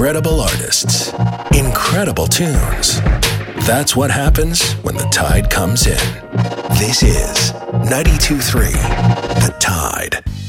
Incredible artists, incredible tunes. That's what happens when the Tide comes in. This is 92.3 The Tide.